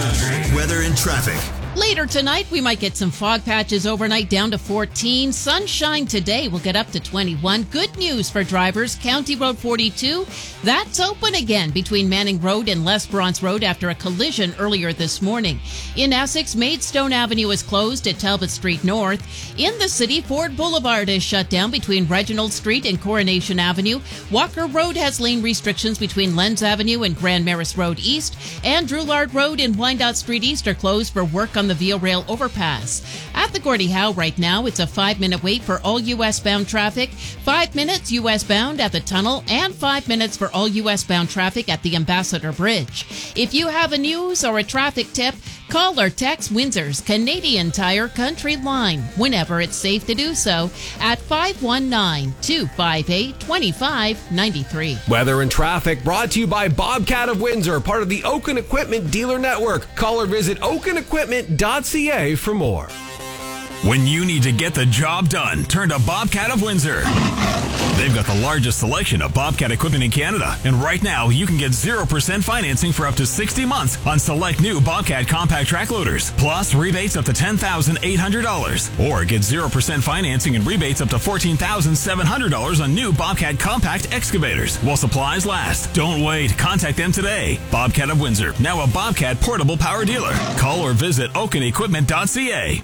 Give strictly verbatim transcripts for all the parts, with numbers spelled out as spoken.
Country weather and traffic. Later tonight, we might get some fog patches overnight down to fourteen. Sunshine today will get up to twenty-one. Good news for drivers. County Road forty-two, that's open again between Manning Road and Lesbronce Road after a collision earlier this morning. In Essex, Maidstone Avenue is closed at Talbot Street North. In the city, Ford Boulevard is shut down between Reginald Street and Coronation Avenue. Walker Road has lane restrictions between Lens Avenue and Grand Maris Road East. And Drouillard Road and Wyandotte Street East are closed for work on the Via Rail overpass. At the Gordie Howe right now, it's a five-minute wait for all U S-bound traffic, five minutes U S-bound at the tunnel, and five minutes for all U S-bound traffic at the Ambassador Bridge. If you have a news or a traffic tip, call or text Windsor's Canadian Tire Country Line, whenever it's safe to do so, at five one nine, two five eight, two five nine three. Weather and traffic brought to you by Bobcat of Windsor, part of the Oaken Equipment Dealer Network. Call or visit oaken equipment dot c a for more. When you need to get the job done, turn to Bobcat of Windsor. They've got the largest selection of Bobcat equipment in Canada. And right now, you can get zero percent financing for up to sixty months on select new Bobcat compact track loaders. Plus, rebates up to ten thousand eight hundred dollars. Or get zero percent financing and rebates up to fourteen thousand seven hundred dollars on new Bobcat compact excavators while supplies last. Don't wait. Contact them today. Bobcat of Windsor, now a Bobcat portable power dealer. Call or visit oaken equipment dot c a.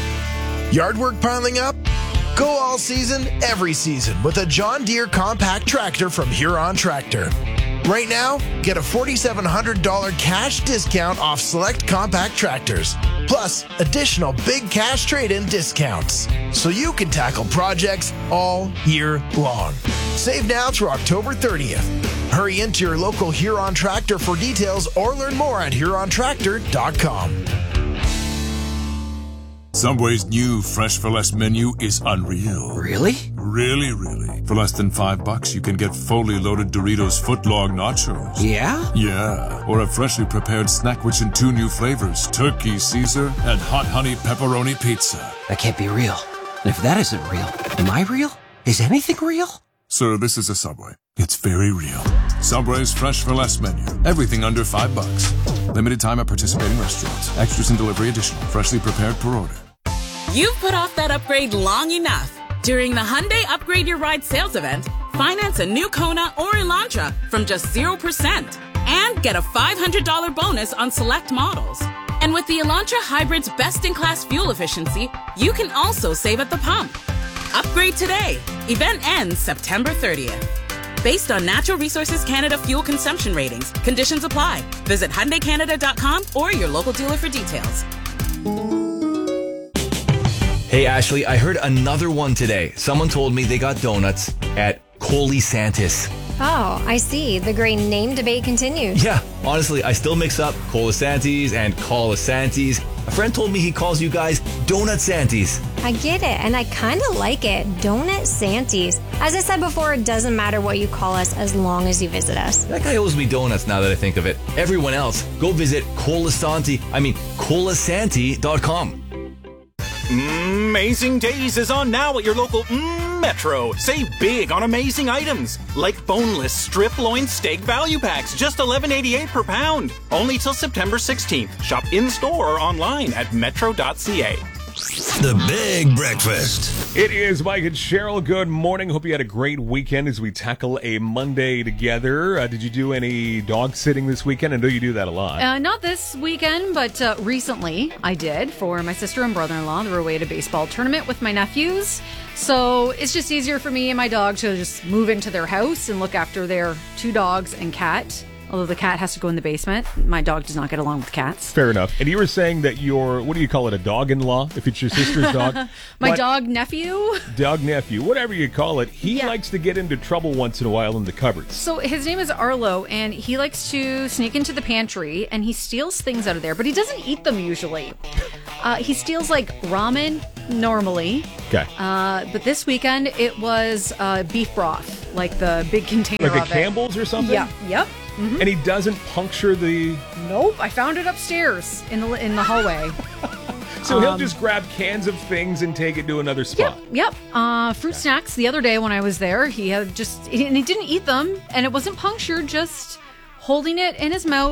Yard work piling up? Go all season, every season with a John Deere compact tractor from Huron Tractor. Right now, get a four thousand seven hundred dollars cash discount off select compact tractors, plus additional big cash trade-in discounts, so you can tackle projects all year long. Save now through October thirtieth. Hurry into your local Huron Tractor for details or learn more at huron tractor dot com. Subway's new Fresh for Less menu is unreal. Really? Really, really. For less than five bucks, you can get fully loaded Doritos footlong nachos. Yeah? Yeah. Or a freshly prepared snack which in two new flavors, Turkey Caesar and Hot Honey Pepperoni Pizza. That can't be real. And if that isn't real, am I real? Is anything real? Sir, this is a Subway. It's very real. Subway's Fresh for Less menu. Everything under five bucks. Limited time at participating restaurants. Extras and delivery additional. Freshly prepared per order. You've put off that upgrade long enough. During the Hyundai Upgrade Your Ride sales event, finance a new Kona or Elantra from just zero percent and get a five hundred dollars bonus on select models. And with the Elantra Hybrid's best-in-class fuel efficiency, you can also save at the pump. Upgrade today. Event ends September thirtieth. Based on Natural Resources Canada fuel consumption ratings, conditions apply. Visit Hyundai Canada dot com or your local dealer for details. Hey, Ashley, I heard another one today. Someone told me they got donuts at Colisantis. Oh, I see. The great name debate continues. Yeah, honestly, I still mix up Colisantis and Colisantis. A friend told me he calls you guys Donut Santies. I get it, and I kind of like it. Donut Santies. As I said before, it doesn't matter what you call us as long as you visit us. That guy owes me donuts now that I think of it. Everyone else, go visit Colisanti, I mean, colisanti dot com. Amazing Days is on now at your local mm, Metro. Save big on amazing items like boneless strip loin steak value packs, just eleven eighty-eight per pound. Only till September sixteenth. Shop in store or online at metro dot c a. The Big Breakfast. It is Mike and Cheryl. Good morning. Hope you had a great weekend as we tackle a Monday together. Uh, did you do any dog sitting this weekend? I know you do that a lot. Uh, not this weekend, but uh, recently I did for my sister and brother-in-law. They were away at a baseball tournament with my nephews. So it's just easier for me and my dog to just move into their house and look after their two dogs and cat. Although the cat has to go in the basement. My dog does not get along with cats. Fair enough. And you were saying that your, what do you call it, a dog-in-law, if it's your sister's dog? My but dog nephew? Dog nephew, whatever you call it. He yeah. likes to get into trouble once in a while in the cupboards. So his name is Arlo, and he likes to sneak into the pantry, and he steals things out of there, but he doesn't eat them usually. Uh, he steals, like, ramen normally. Okay. Uh, but this weekend, it was uh, beef broth, like the big container like of a Campbell's it. or something? Yeah, yep. Mm-hmm. And he doesn't puncture the... Nope, I found it upstairs in the in the hallway. So um, he'll just grab cans of things and take it to another spot. Yep, yep. Uh, fruit snacks. The other day when I was there, he had just... And he didn't eat them, and it wasn't punctured, just holding it in his mouth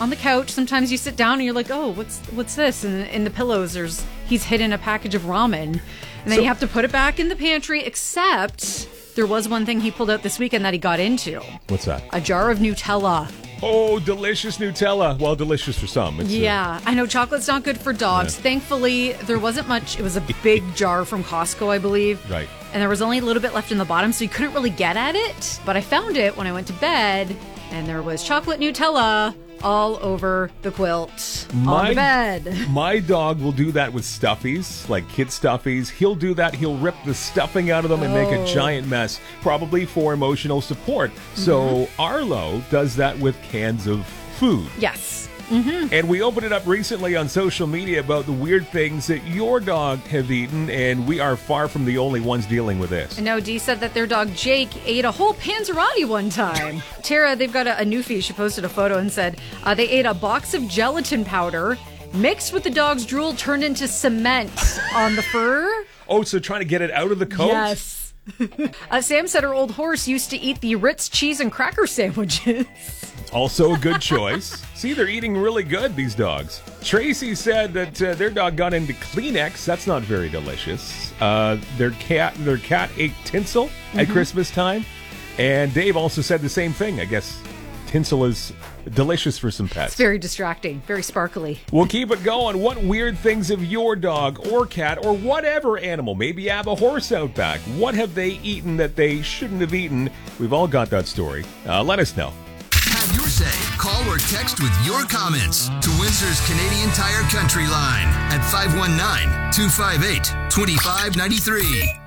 on the couch. Sometimes you sit down and you're like, oh, what's what's this? And in the pillows, there's he's hidden a package of ramen. And then So- you have to put it back in the pantry, except there was one thing he pulled out this weekend that he got into. What's that? A jar of Nutella. Oh, delicious Nutella. Well, delicious for some. It's, uh, Yeah, I know chocolate's not good for dogs. Yeah. Thankfully, there wasn't much. It was a big jar from Costco, I believe. Right. And there was only a little bit left in the bottom, so you couldn't really get at it. But I found it when I went to bed, and there was chocolate Nutella all over the quilt on the bed. My dog will do that with stuffies, like kid stuffies. He'll do that. He'll rip the stuffing out of them and make a Oh. giant mess, probably for emotional support. So Arlo does that with cans of food. Yes. Mm-hmm. And we opened it up recently on social media about the weird things that your dog have eaten, and we are far from the only ones dealing with this. I know Dee said that their dog Jake ate a whole Panzerotti one time. Tara, they've got a, a new feed. She posted a photo and said uh, they ate a box of gelatin powder mixed with the dog's drool turned into cement on the fur. Oh, so trying to get it out of the coat? Yes. uh, Sam said her old horse used to eat the Ritz cheese and cracker sandwiches. Also a good choice. See, they're eating really good, these dogs. Tracy said that uh, their dog got into Kleenex. That's not very delicious. Uh, their cat their cat ate tinsel at Mhm. Christmas time. And Dave also said the same thing. I guess tinsel is delicious for some pets. It's very distracting, very sparkly. We'll keep it going. What weird things have your dog or cat or whatever animal, maybe you have a horse out back, what have they eaten that they shouldn't have eaten? We've all got that story. Uh, let us know. Have your say. Call or text with your comments to Windsor's Canadian Tire Country line at five one nine, two five eight, two five nine three.